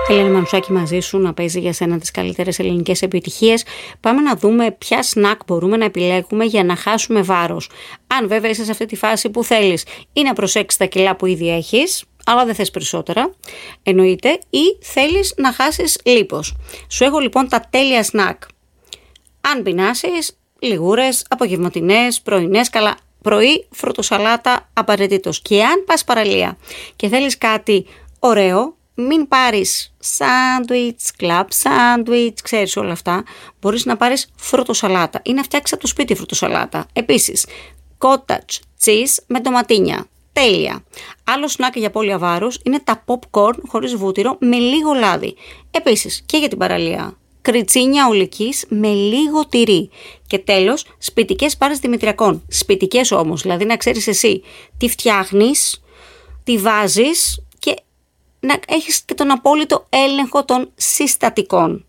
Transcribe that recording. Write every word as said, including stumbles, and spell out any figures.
Ελένη Μανουσάκη μαζί σου, να παίζει για σένα τις καλύτερες ελληνικές επιτυχίες. Πάμε να δούμε ποια σνακ μπορούμε να επιλέγουμε για να χάσουμε βάρος. Αν βέβαια είσαι σε αυτή τη φάση που θέλεις ή να προσέξεις τα κιλά που ήδη έχεις, αλλά δεν θες περισσότερα, εννοείται, ή θέλεις να χάσεις λίπος. Σου έχω λοιπόν τα τέλεια σνακ. Αν πεινάσεις, λιγούρες, απογευματινές, πρωινές, καλά. Πρωί, φρουτοσαλάτα απαραίτητος. Και αν πας παραλία και θέλεις κάτι ωραίο, μην πάρεις σάντουιτς, κλαμπ σάντουιτς, ξέρεις όλα αυτά. Μπορείς να πάρεις φρουτοσαλάτα ή να φτιάξεις από το σπίτι φρουτοσαλάτα. Επίσης, cottage cheese με ντοματίνια. Τέλεια. Άλλο σνακ για απώλεια βάρους είναι τα popcorn χωρίς βούτυρο με λίγο λάδι. Επίσης και για την παραλία. Κριτσίνια ολικής με λίγο τυρί. Και τέλος, σπιτικές μπάρες δημητριακών. Σπιτικές όμως, δηλαδή να ξέρεις εσύ τι φτιάχνεις, τι βάζεις και να έχεις και τον απόλυτο έλεγχο των συστατικών.